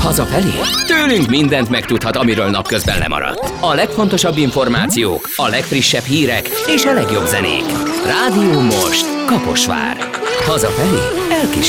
Hazafelé? Tőlünk mindent megtudhat, amiről napközben lemaradt. A legfontosabb információk, a legfrissebb hírek és a legjobb zenék. Rádió Most, Kaposvár. Hazafelé elkísér.